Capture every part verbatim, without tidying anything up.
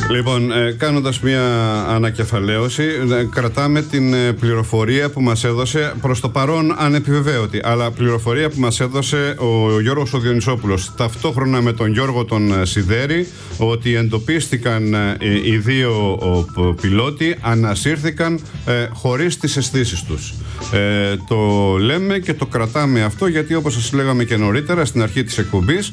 Λοιπόν, ε, κάνοντας μια ανακεφαλαίωση, ε, κρατάμε την ε, πληροφορία που μας έδωσε, προς το παρόν ανεπιβεβαίωτη, αλλά πληροφορία που μας έδωσε ο Γιώργος ο Διονυσόπουλος ταυτόχρονα με τον Γιώργο τον Σιδέρη, ότι εντοπίστηκαν ε, οι δύο ο, ο, πιλότοι, ανασύρθηκαν ε, χωρίς τις αισθήσεις τους. Ε, το λέμε και το κρατάμε αυτό, γιατί όπως σας λέγαμε και νωρίτερα στην αρχή της εκπομπής,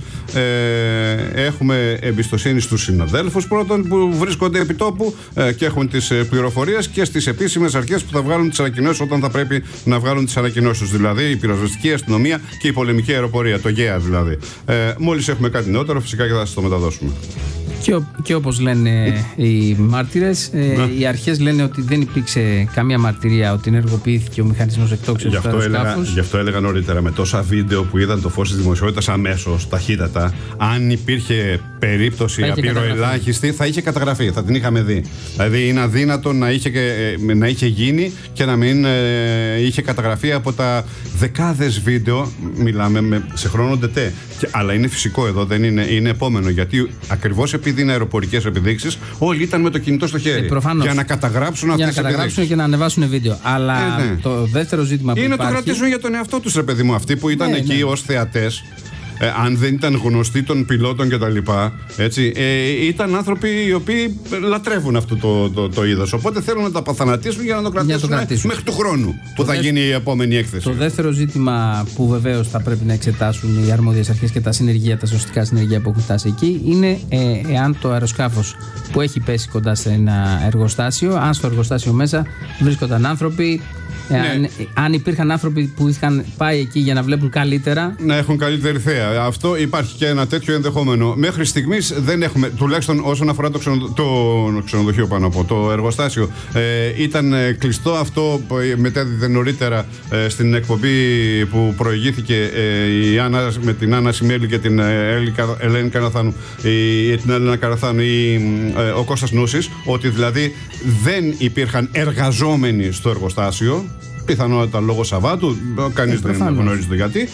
ε, έχουμε εμπιστοσύνη στους συναδέλφους πρώτον που βρίσκονται επί τόπου ε, και έχουν τις ε, πληροφορίες, και στις επίσημες αρχές που θα βγάλουν τις ανακοινώσεις όταν θα πρέπει να βγάλουν τις ανακοινώσεις τους, δηλαδή η πυροσβεστική αστυνομία και η πολεμική αεροπορία, το ΓΕΑ δηλαδή. Ε, μόλις έχουμε κάτι νεότερο, φυσικά και θα σας το μεταδώσουμε. Και, ο, και όπως λένε οι μάρτυρες, ε, οι αρχές λένε ότι δεν υπήρξε καμία μαρτυρία ότι ενεργοποιήθηκε ο μηχανισμός εκτόξευσης του αεροσκάφους. Γι' αυτό έλεγα νωρίτερα, με τόσα βίντεο που είδαν το φως της δημοσιότητας αμέσως, ταχύτατα, αν υπήρχε περίπτωση απειροελάχιστη, θα είχε καταγραφεί, θα την είχαμε δει. Δηλαδή είναι αδύνατο να είχε, να είχε γίνει και να μην ε, είχε καταγραφεί από τα δεκάδες βίντεο. Μιλάμε με, σε χρόνο ντετέ. Αλλά είναι φυσικό εδώ, δεν είναι, είναι επόμενο, γιατί ακριβώς επειδή είναι αεροπορικές επιδείξεις, όλοι ήταν με το κινητό στο χέρι. Ε, για να καταγράψουν αυτές τις επιδείξεις. Για να καταγράψουν και να ανεβάσουν βίντεο. Αλλά ε, ναι. το δεύτερο ζήτημα που είναι υπάρχει... να το κρατήσουν για τον εαυτό τους, ρε παιδί μου. Αυτοί που ήταν ναι, εκεί ναι. ως θεατές, ε, αν δεν ήταν γνωστοί των πιλότων κτλ. Έτσι, ε, ήταν άνθρωποι οι οποίοι λατρεύουν αυτό το, το, το είδος. Οπότε θέλουν να τα παθανατήσουν για να το κρατήσουν, το κρατήσουν. μέχρι του χρόνου που το θα δε... γίνει η επόμενη έκθεση. Το δεύτερο ζήτημα που βεβαίως θα πρέπει να εξετάσουν οι αρμόδιες αρχές και τα συνεργεία, τα σωστικά συνεργεία που έχουν φτάσει εκεί, είναι ε, εάν το αεροσκάφος που έχει πέσει κοντά σε ένα εργοστάσιο, αν στο εργοστάσιο μέσα βρίσκονταν άνθρωποι. Ναι. Αν, αν υπήρχαν άνθρωποι που είχαν πάει εκεί για να βλέπουν καλύτερα. Να έχουν καλύτερη θέα. Αυτό υπάρχει και ένα τέτοιο ενδεχόμενο. Μέχρι στιγμής δεν έχουμε, τουλάχιστον όσον αφορά το, ξενοδο... το ξενοδοχείο πάνω από το εργοστάσιο. Ε, ήταν κλειστό αυτό, μετέδιδε νωρίτερα ε, στην εκπομπή που προηγήθηκε ε, η Άννα, με την Άννα Σιμέλη και την Ελένη Καραθάνου, η, την Έλενα Καραθάνου ή ε, ο Κώστας Νούσης, ότι δηλαδή δεν υπήρχαν εργαζόμενοι στο εργοστάσιο. Πιθανότατα λόγω Σαββάτου, κανείς δεν γνωρίζει το γιατί.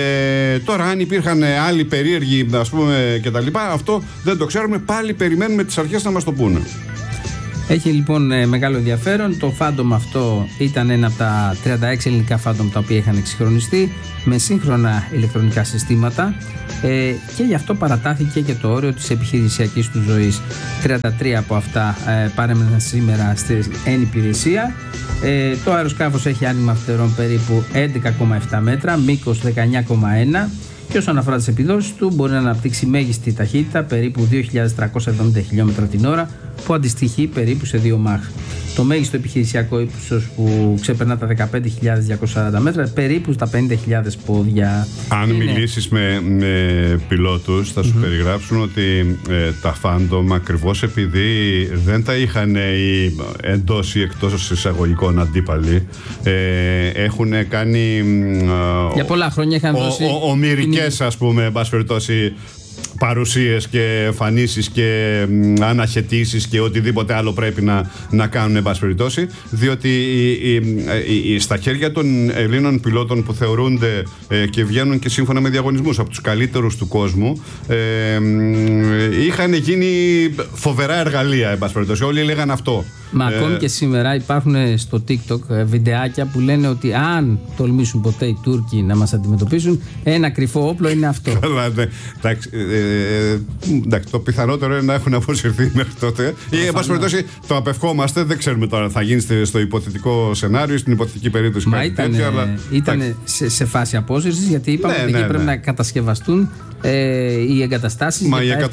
Ε, τώρα, αν υπήρχαν άλλοι περίεργοι, ας πούμε, κτλ., αυτό δεν το ξέρουμε. Πάλι περιμένουμε τις αρχές να μας το πούνε. Έχει λοιπόν μεγάλο ενδιαφέρον. Το Phantom αυτό ήταν ένα από τα τριάντα έξι ελληνικά Phantom τα οποία είχαν εξυγχρονιστεί με σύγχρονα ηλεκτρονικά συστήματα, ε, και γι' αυτό παρατάθηκε και το όριο της επιχειρησιακής του ζωής. τριάντα τρία από αυτά ε, παρέμεναν σήμερα στην υπηρεσία. Ε, το αεροσκάφος έχει άνοιγμα φτερών περίπου έντεκα κόμμα επτά μέτρα, μήκος δεκαεννιά κόμμα ένα, και όσον αφορά τις επιδόσεις του μπορεί να αναπτύξει μέγιστη ταχύτητα περίπου δύο χιλιάδες τριακόσια εβδομήντα χιλιόμετρα την ώρα, που αντιστοιχεί περίπου σε δύο μαχ. Το μέγιστο επιχειρησιακό ύψος που ξεπερνά τα δεκαπέντε χιλιάδες διακόσια σαράντα μέτρα, περίπου στα πενήντα χιλιάδες πόδια. Αν είναι... μιλήσεις με, με πιλότους, θα σου mm-hmm. περιγράψουν ότι ε, τα Phantom, ακριβώς επειδή δεν τα είχαν οι εντός ή εκτός εισαγωγικών αντίπαλοι, ε, έχουν κάνει ε, για πολλά χρόνια είχαν δώσει ομηρικές, ας πούμε, εν πάση περιπτώσει, παρουσίες και εμφανίσεις και αναχαιτήσεις και οτιδήποτε άλλο πρέπει να, να κάνουν, εν πάση περιπτώσει, διότι η, η, η, στα χέρια των Ελλήνων πιλότων που θεωρούνται ε, και βγαίνουν και σύμφωνα με διαγωνισμούς από τους καλύτερους του κόσμου, ε, είχαν γίνει φοβερά εργαλεία, εν πάση περιπτώσει. Όλοι έλεγαν αυτό. Μα ε, ακόμη και σήμερα υπάρχουν στο TikTok βιντεάκια που λένε ότι αν τολμήσουν ποτέ οι Τούρκοι να μας αντιμετωπίσουν, ένα κρυφό όπλο είναι αυτό. Καλά, ναι. Εντάξει, ε, εντάξει, το πιθανότερο είναι να έχουν αποσυρθεί μέχρι τότε. Ή, εν πάση περιπτώσει, το απευχόμαστε. Δεν ξέρουμε τώρα αν θα γίνει στο υποθετικό σενάριο, στην υποθετική περίπτωση. Μα ήταν, τέτοιο, αλλά, ήταν σε, σε φάση απόσυρσης, γιατί είπαμε ναι, ότι ναι, εκεί ναι, πρέπει ναι. να κατασκευαστούν ε, οι εγκαταστάσεις. Μα για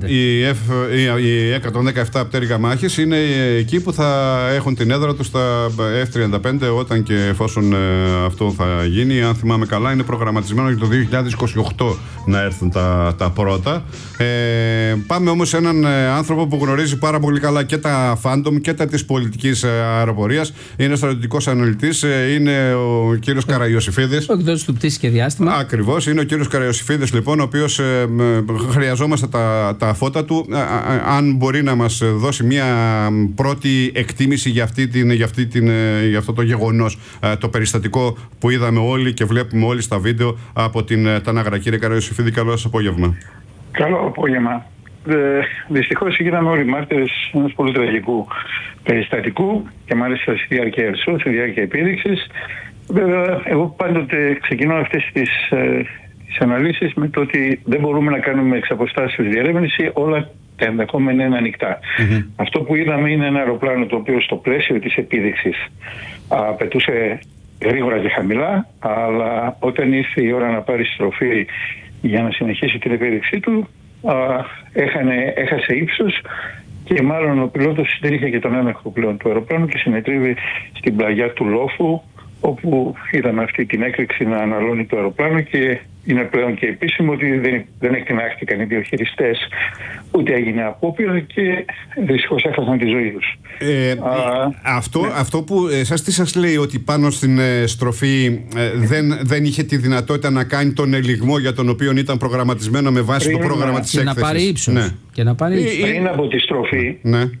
οι εκατόν δεκαεπτά πτέρυγα μάχης είναι εκεί που θα έχουν την έδρα τους στα εφ τριάντα πέντε, όταν και εφόσον ε, αυτό θα γίνει. Αν θυμάμαι καλά, είναι προγραμματισμένο για το δύο χιλιάδες είκοσι οκτώ να έρθουν τα, τα πρώτα. Ε, πάμε όμως σε έναν ε, άνθρωπο που γνωρίζει πάρα πολύ καλά και τα Phantom και τα της πολιτικής ε, αεροπορίας. Είναι στρατιωτικός αναλυτής, ε, είναι ο κύριος Καραϊωσήφιδης. Ο εκδότης του Πτήση και Διάστημα. Ακριβώς, είναι ο κύριος Καραϊωσήφιδης, λοιπόν, ο οποίος ε, ε, χρειαζόμαστε τα, τα φώτα του. Ε, ε, αν μπορεί να μας δώσει μια πρώτη εκτίμηση για, αυτή την, για, αυτή την, για αυτό το γεγονός, το περιστατικό που είδαμε όλοι και βλέπουμε όλοι στα βίντεο από την Τανάγρα. Κύριε Καραϊωσήφιδη, καλό σας απόγευμα. Καλό απόγευμα. δυστυχώς γίναμε όλοι μάρτυρες ενός πολύ τραγικού περιστατικού και μάλιστα στη διάρκεια ερσού, στη διάρκεια επίδειξης. Βέβαια, εγώ πάντοτε ξεκινώ αυτές τις, τις αναλύσεις με το ότι δεν μπορούμε να κάνουμε εξ αποστάσεως διερεύνηση, όλα τα ενδεχόμενα είναι ανοιχτά. Mm-hmm. Αυτό που είδαμε είναι ένα αεροπλάνο το οποίο στο πλαίσιο της επίδειξης α, πετούσε γρήγορα και χαμηλά, αλλά όταν ήρθε η ώρα να πάρει στροφή για να συνεχίσει την επίδειξή του, α, έχανε, έχασε ύψος και μάλλον ο πιλότος δεν είχε και τον έλεγχο πλέον του αεροπλάνου και συνετρίβει στην πλαγιά του λόφου, όπου είδαμε αυτή την έκρηξη να αναλώνει το αεροπλάνο και είναι πλέον και επίσημο ότι δεν, δεν εκτινάχτηκαν οι δύο χειριστές, ούτε έγινε απόπειρα και δυστυχώς έχασαν τη ζωή τους. Ε, Α, αυτό, ναι. αυτό που εσάς τι σας λέει, ότι πάνω στην ε, στροφή ε, δεν, δεν είχε τη δυνατότητα να κάνει τον ελιγμό για τον οποίο ήταν προγραμματισμένο με βάση πριν, το πρόγραμμα της έκθεσης. Να πάρει ύψος. Ναι. Και να πάρει ύψος. Πριν από τη στροφή ναι. α,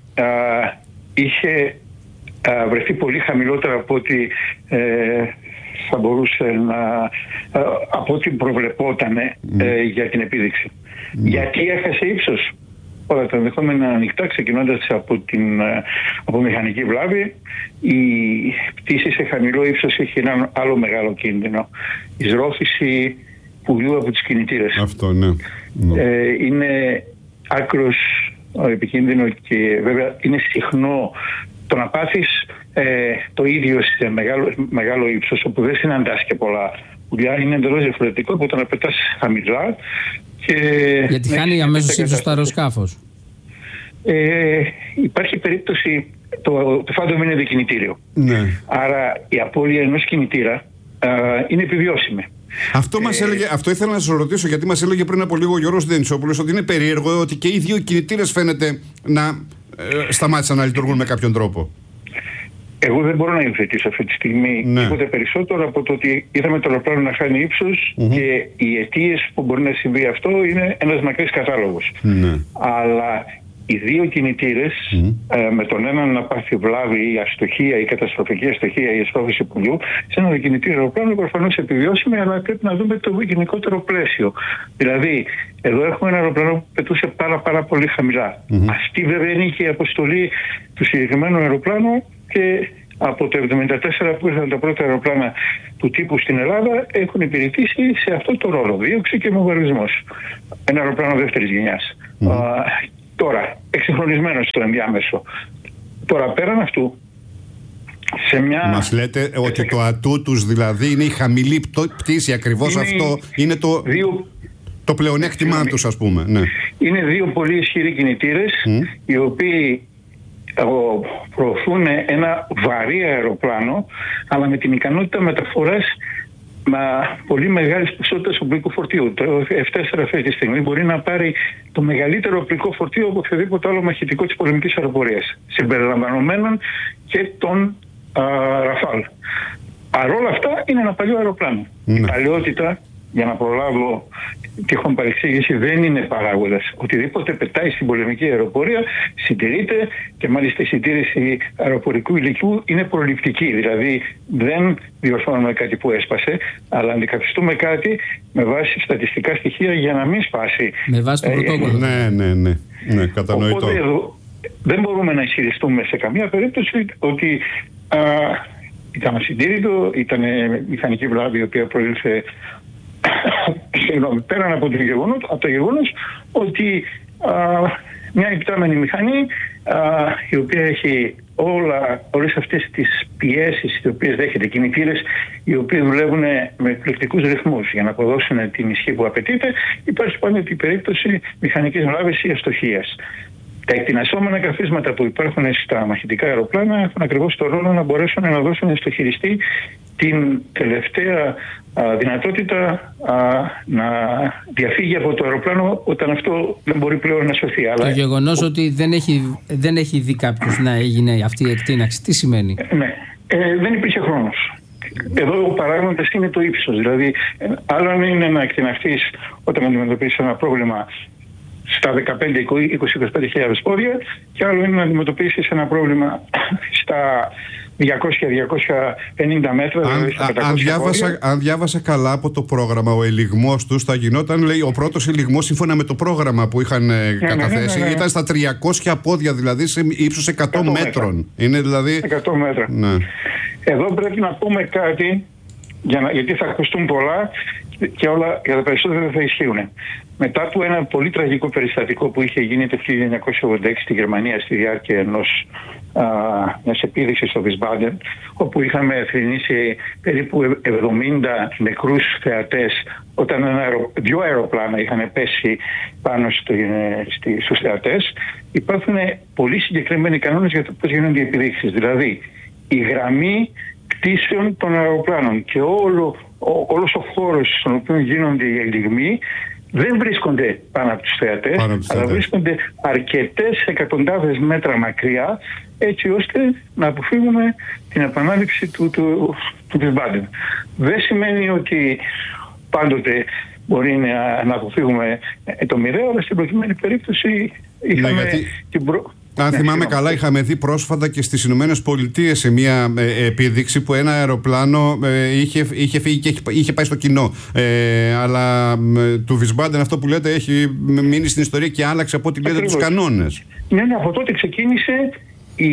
είχε α, βρεθεί πολύ χαμηλότερα από ότι ε, θα μπορούσε να, από ό,τι προβλεπόταν mm. ε, για την επίδειξη. Mm. Γιατί έχασε ύψος? Όλα τα ενδεχόμενα ανοιχτά, ξεκινώντας από, την, από μηχανική βλάβη. Η πτήση σε χαμηλό ύψος έχει ένα άλλο μεγάλο κίνδυνο. Η σρώθηση πουλιού από τους κινητήρες. Αυτό, ναι. ναι. Ε, είναι άκρος επικίνδυνο και βέβαια είναι συχνό το να πάθεις ε, το ίδιο σε μεγάλο, μεγάλο ύψος, όπου δεν συναντάς και πολλά πουλιά. Είναι εντελώς διαφορετικό από το να πετάς χαμηλά. Και γιατί χάνει αμέσως ύψος το αεροσκάφος. Ε, υπάρχει περίπτωση, το, το φάντομ είναι διακινητήριο. Ναι. Άρα η απώλεια ενός κινητήρα α, είναι επιβιώσιμη. Αυτό, μας ε, έλεγε, αυτό ήθελα να σας ρωτήσω, γιατί μας έλεγε πριν από λίγο ο Γιώργος Δενησόπουλος ότι είναι περίεργο ότι και οι δύο κινητήρες φαίνεται να ε, σταμάτησαν να λειτουργούν με κάποιον τρόπο. Εγώ δεν μπορώ να υιοθετήσω αυτή τη στιγμή ναι. τίποτε περισσότερο από το ότι είδαμε το αεροπλάνο να χάνει ύψος mm-hmm. και οι αιτίες που μπορεί να συμβεί αυτό είναι ένας μακρύς κατάλογος. Ναι. Αλλά οι δύο κινητήρες, mm-hmm. ε, με τον έναν να πάθει βλάβη ή αστοχία ή καταστροφική αστοχία ή εσφόβηση πουλιού, σε ένα κινητήριο αεροπλάνο προφανώς επιβιώσιμο, αλλά πρέπει να δούμε το γενικότερο πλαίσιο. Δηλαδή, εδώ έχουμε ένα αεροπλάνο που πετούσε πάρα, πάρα πολύ χαμηλά. Mm-hmm. Αυτή βέβαια είναι και η αποστολή του συγκεκριμένου αεροπλάνου. Και από το εβδομήντα τέσσερα που ήρθαν τα πρώτα αεροπλάνα του τύπου στην Ελλάδα έχουν υπηρετήσει σε αυτό το ρόλο, δίωξη και μοβαρισμός. Ένα αεροπλάνο δεύτερης γενιάς. Mm. Α, τώρα, εξυγχρονισμένο στο ενδιάμεσο. Τώρα, πέραν αυτού, σε μια... Μας λέτε ότι το ατού τους δηλαδή είναι η χαμηλή πτήση, ακριβώς είναι αυτό είναι το... Δύο... το πλεονέκτημά τους, ας πούμε. Ναι. Είναι δύο πολύ ισχυροί κινητήρες, mm. οι οποίοι προωθούν ένα βαρύ αεροπλάνο, αλλά με την ικανότητα μεταφοράς με πολύ μεγάλες ποσότητες οπλικού φορτίου. Το εφ τέσσερα αυτή τη στιγμή μπορεί να πάρει το μεγαλύτερο οπλικό φορτίο από οποιοδήποτε άλλο μαχητικό της πολεμικής αεροπορίας, συμπεριλαμβανομένων και των Ραφάλ. Παρόλα αυτά είναι ένα παλιό αεροπλάνο. Mm. Η παλαιότητα, για να προλάβω τυχόν παρεξήγηση, δεν είναι παράγοντας. Οτιδήποτε πετάει στην πολεμική αεροπορία συντηρείται και μάλιστα η συντήρηση αεροπορικού υλικού είναι προληπτική. Δηλαδή δεν διορθώνουμε κάτι που έσπασε, αλλά αντικαθιστούμε κάτι με βάση στατιστικά στοιχεία για να μην σπάσει. Με βάση το πρωτόκολλο. Ναι, ναι, ναι, ναι, κατανοητό. Οπότε εδώ δεν μπορούμε να ισχυριστούμε σε καμία περίπτωση ότι α, ήταν ασυντήρητο, ήταν μηχανική βλάβη η οποία προήλθε συγγνώμη, πέραν από το γεγονός, από το γεγονός ότι α, μια υπτάμενη μηχανή α, η οποία έχει όλα, όλες αυτές τις πιέσεις οι οποίες δέχεται, κινητήρες οι οποίοι δουλεύουν με εκπληκτικούς ρυθμούς για να αποδώσουν την ισχύ που απαιτείται, υπάρχει πάντα η περίπτωση μηχανικής βλάβης ή αστοχίας. Τα εκτινασσόμενα καθίσματα που υπάρχουν στα μαχητικά αεροπλάνα έχουν ακριβώς το ρόλο να μπορέσουν να δώσουν στο χειριστή την τελευταία α, δυνατότητα α, να διαφύγει από το αεροπλάνο όταν αυτό δεν μπορεί πλέον να σωθεί. Το γεγονός ο... ότι δεν έχει, δεν έχει δει κάποιος να έγινε αυτή η εκτείναξη, τι σημαίνει? Ε, ναι, ε, δεν υπήρχε χρόνος. Εδώ ο παράγοντας είναι το ύψος. Δηλαδή, άλλο είναι να εκτιναχθείς όταν αντιμετωπίσεις ένα πρόβλημα στα δεκαπέντε είκοσι με είκοσι πέντε χιλιάδες πόδια και άλλο είναι να αντιμετωπίσεις ένα πρόβλημα στα διακόσια με διακόσια πενήντα μέτρα. Αν, δηλαδή στα αν, διάβασα, αν διάβασα καλά από το πρόγραμμα, ο ελιγμός τους θα γινόταν, λέει, ο πρώτος ελιγμός σύμφωνα με το πρόγραμμα που είχαν ναι, καταθέσει, ναι, ναι, ναι, ήταν στα τριακόσια πόδια, δηλαδή σε ύψος εκατό, εκατό μέτρων. Μέτρα. Είναι δηλαδή... εκατό μέτρα. Ναι. Εδώ πρέπει να πούμε κάτι, για να, γιατί θα ακουστούν πολλά και όλα για τα περισσότερα δεν θα ισχύουν. Μετά από ένα πολύ τραγικό περιστατικό που είχε γίνει το χίλια εννιακόσια ογδόντα έξι στη Γερμανία στη διάρκεια ενός μιας επίδειξης στο Βισμπάντεν, όπου είχαμε θρηνήσει περίπου εβδομήντα νεκρούς θεατές όταν ένα αερο, δύο αεροπλάνα είχαν πέσει πάνω στο, στη, στους θεατές, υπάρχουν πολύ συγκεκριμένοι κανόνες για το πώς γίνονται οι επιδείξεις. Δηλαδή η γραμμή κτήσεων των αεροπλάνων και όλο, ο, όλος ο χώρος στον οποίο γίνονται οι ελιγμοί δεν βρίσκονται πάνω από τους θεατές, πάνω αλλά θεατές. Βρίσκονται αρκετές εκατοντάδες μέτρα μακριά, έτσι ώστε να αποφύγουμε την επανάληψη του, του, του Βισμπάντεν. Δεν σημαίνει ότι πάντοτε μπορεί να, να αποφύγουμε το μοιραίο, αλλά στην προκειμένη περίπτωση είχαμε ναι, γιατί... την προ... Αν ναι, θυμάμαι καλά, είχαμε δει πρόσφατα και στις Ηνωμένες Πολιτείες σε μια ε, επίδειξη που ένα αεροπλάνο ε, είχε, είχε φύγει και είχε, είχε πάει στο κοινό. Ε, αλλά ε, του Βισμπάντεν αυτό που λέτε έχει μείνει στην ιστορία και άλλαξε από ό,τι λέτε τους κανόνες. Ναι, ναι, από τότε ξεκίνησε η,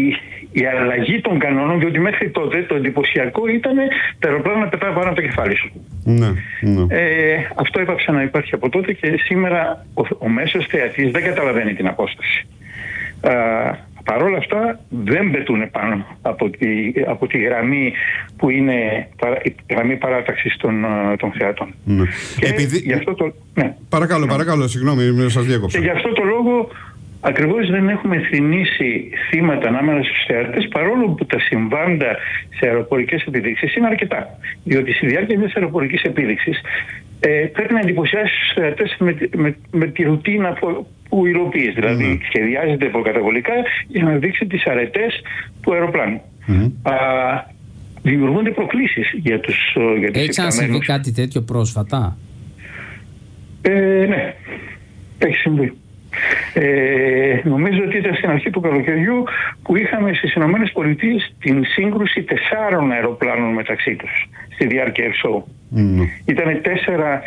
η αλλαγή των κανόνων, διότι μέχρι τότε το εντυπωσιακό ήταν τα αεροπλάνα να πετάνε πάνω από το κεφάλι σου. Ναι, ναι. Ε, αυτό έπαψε να υπάρχει από τότε και σήμερα ο, ο μέσος θεατής δεν καταλαβαίνει την απόσταση. Uh, Παρ' όλα αυτά δεν πετούν πάνω από τη, από τη γραμμή που είναι η γραμμή παράταξης των, των θεατών. Ναι. Και Επειδή... γι' αυτό το... ναι. Παρακαλώ, παρακαλώ, συγγνώμη, σας διέκοψα. Και γι' αυτό το λόγο ακριβώς δεν έχουμε θρηνήσει θύματα ανάμεσα στους θεατές, παρόλο που τα συμβάντα σε αεροπορικές επιδείξεις είναι αρκετά. Διότι στη διάρκεια μιας αεροπορικής επίδειξης ε, πρέπει να εντυπωσιάσει τους θεατές με, με, με τη ρουτίνα που, που υλοποιείς. Δηλαδή mm-hmm. σχεδιάζεται προκαταβολικά για να δείξει τις αρετές του αεροπλάνου. Mm-hmm. Α, δημιουργούνται προκλήσεις για τους υπταμένους. Έχει ξανασυμβεί κάτι τέτοιο πρόσφατα? Ε, ναι, έχει συμβεί. Ε, νομίζω ότι ήταν στην αρχή του καλοκαιριού που είχαμε στις Ηνωμένες Πολιτείες την σύγκρουση τεσσάρων αεροπλάνων μεταξύ τους στη διάρκεια Air Show. Mm. Ήταν τέσσερα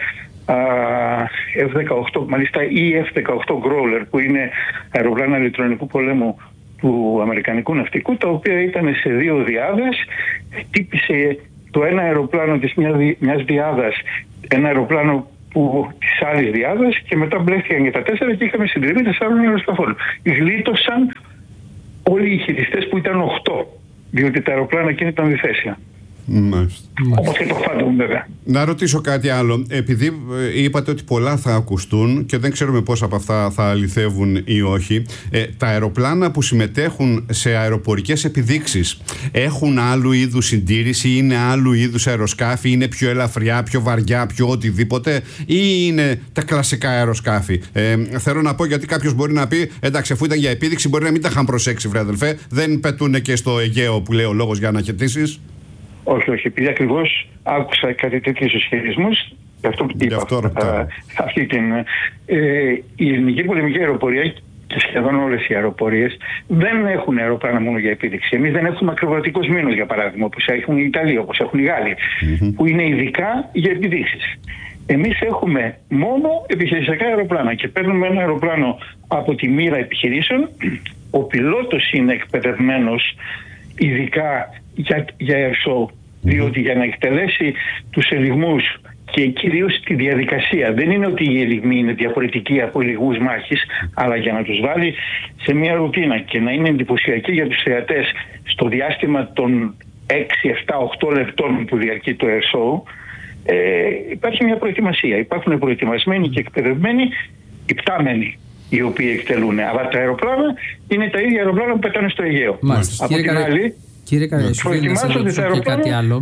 εφ δεκαοκτώ, μάλιστα η εφ δεκαοκτώ Growler, που είναι αεροπλάνα ηλεκτρονικού πολέμου του Αμερικανικού ναυτικού, τα οποία ήταν σε δύο διάδες. Χτύπησε το ένα αεροπλάνο της μιας διάδας, ένα αεροπλάνο που της άλλης διάδας, και μετά μπλέχτηκαν και τα τέσσερα και είχαμε συντριβή τεσσάρων αεροσκαφών. Γλίτωσαν όλοι οι χειριστές που ήταν οκτώ, διότι τα αεροπλάνα εκείνα ήταν διθέσια. Μάλιστα. Όπως και το Phantom, βέβαια. Να ρωτήσω κάτι άλλο. Επειδή ε, είπατε ότι πολλά θα ακουστούν και δεν ξέρουμε πόσα από αυτά θα αληθεύουν ή όχι, ε, τα αεροπλάνα που συμμετέχουν σε αεροπορικές επιδείξεις έχουν άλλου είδους συντήρηση, είναι άλλου είδους αεροσκάφη, είναι πιο ελαφριά, πιο βαριά, πιο οτιδήποτε, ή είναι τα κλασικά αεροσκάφη? Ε, θέλω να πω, γιατί κάποιος μπορεί να πει, εντάξει, αφού ήταν για επίδειξη, μπορεί να μην τα είχαν προσέξει, βρε αδελφέ, δεν πετούν και στο Αιγαίο που λέει ο λόγος για αναχαιτήσεις. Όχι, όχι, επειδή ακριβώς άκουσα κάτι τέτοιους ισχυρισμούς, γι' αυτό είπα αυτό, αυτή την... Ε, η ελληνική πολεμική αεροπορία και σχεδόν όλες οι αεροπορίες δεν έχουν αεροπλάνα μόνο για επίδειξη. Εμείς δεν έχουμε ακροβατικούς μήνους, για παράδειγμα, όπως έχουν οι Ιταλοί, όπως έχουν οι Γάλλοι, mm-hmm. που είναι ειδικά για επιδείξεις. Εμείς έχουμε μόνο επιχειρησιακά αεροπλάνα και παίρνουμε ένα αεροπλάνο από τη μοίρα επιχειρήσεων. Ο πιλότος είναι εκπαιδευμένος ειδικά για, για air show, διότι για να εκτελέσει τους ελιγμούς και κυρίως τη διαδικασία, δεν είναι ότι οι ελιγμοί είναι διαφορετικοί από ελιγμούς μάχης, αλλά για να τους βάλει σε μια ρουτίνα και να είναι εντυπωσιακοί για τους θεατές στο διάστημα των έξι, επτά, οκτώ λεπτών που διαρκεί το air show, ε, υπάρχει μια προετοιμασία. Υπάρχουν προετοιμασμένοι και εκπαιδευμένοι υπτάμενοι οι οποίοι εκτελούν, αλλά τα αεροπλάνα είναι τα ίδια αεροπλάνα που πετάνε στο Αιγαίο. Μάλιστα. Από την άλλη, κύριε Καραϊσκάκη, να σας ρωτήσω και κάτι άλλο.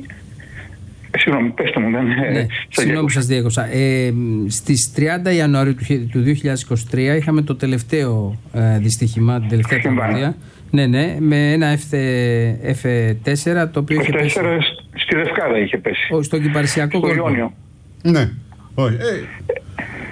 Συγγνώμη, πες το μου. Δεν... Ναι, συγγνώμη, σας διέκοψα. Ε, στις τριάντα Ιανουαρίου του δύο χιλιάδες είκοσι τρία είχαμε το τελευταίο ε, δυστύχημα, την τελευταία τραγωδία. Ναι, ναι, με ένα εφ τέσσερα το οποίο είχε πέσει. Στη Λευκάδα είχε πέσει. Ο, στο Κυπαρισιακό Ιόνιο. Ναι, όχι. Ε.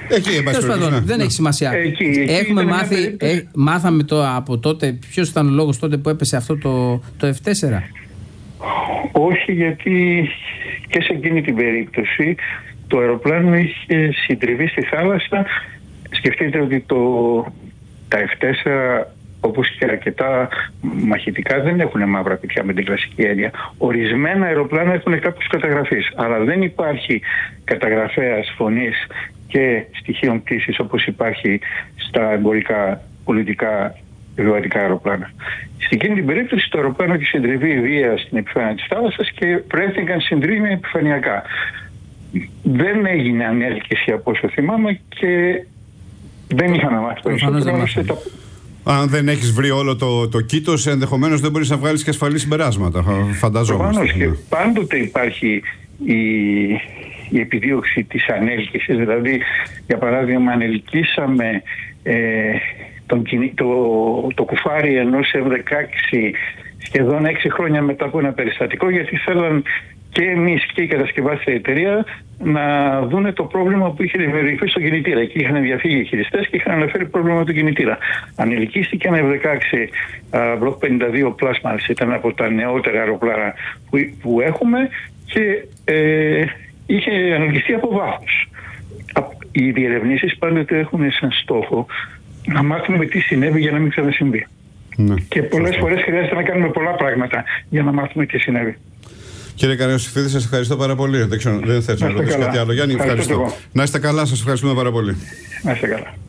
Εκεί, εν πάση περιπτώσει, ναι. Δεν έχει σημασία. Εκεί, εκεί Έχουμε μάθει, περίπτωση... ε, μάθαμε το, από τότε ποιος ήταν ο λόγος τότε που έπεσε αυτό το, το εφ τέσσερα. Όχι, γιατί και σε εκείνη την περίπτωση το αεροπλάνο είχε συντριβεί στη θάλασσα. Σκεφτείτε ότι το, τα εφ τέσσερα, όπως και αρκετά μαχητικά, δεν έχουν μαύρα κουτιά με την κλασική έννοια. Ορισμένα αεροπλάνα έχουν κάποιους καταγραφείς, αλλά δεν υπάρχει καταγραφέας φωνής και στοιχείων πτήσης όπως υπάρχει στα εμπορικά, πολιτικά, επιβατικά αεροπλάνα. Στην εκείνη την περίπτωση το αεροπλάνο είχε συντριβεί βία στην επιφάνεια της θάλασσας και βρέθηκαν συντρίμια επιφανειακά. Δεν έγινε ανέλκυση από όσο θυμάμαι και δεν είχαμε μάθει περισσότερο. Αν δεν έχεις βρει όλο το, το κήτος, ενδεχομένως δεν μπορείς να βγάλεις και ασφαλή συμπεράσματα, φανταζόμαστε. Προφανώς, και πάντοτε υπάρχει η, η επιδίωξη της ανέλκυσης. Δηλαδή, για παράδειγμα, ανελκύσαμε ε, τον, το, το κουφάρι ενός εφ δεκαέξι σχεδόν έξι χρόνια μετά από ένα περιστατικό, γιατί θέλαν και εμείς και η κατασκευάστρια εταιρεία να δούνε το πρόβλημα που είχε δημιουργηθεί στον κινητήρα. Εκεί είχαν διαφύγει οι χειριστές και είχαν αναφέρει πρόβλημα με τον κινητήρα. Ανελκύστηκε ένα εφ δεκαέξι Block πενήντα δύο Plasma, ήταν από τα νεότερα αεροπλάνα που, που έχουμε και ε, είχε ανελκυστεί από βάθος. Οι διερευνήσεις πάντοτε έχουν σαν στόχο να μάθουμε τι συνέβη για να μην ξανασυμβεί. Ναι. Και πολλές φορές χρειάζεται να κάνουμε πολλά πράγματα για να μάθουμε τι συνέβη. Κύριε Καραϊωσήφιδη, σας ευχαριστώ πάρα πολύ. Δεν, ξέρω, δεν θέλω να ρωτήσω κάτι άλλο. Γιάννη, ευχαριστώ. ευχαριστώ. Να είστε καλά, σας ευχαριστούμε πάρα πολύ. Να είστε καλά.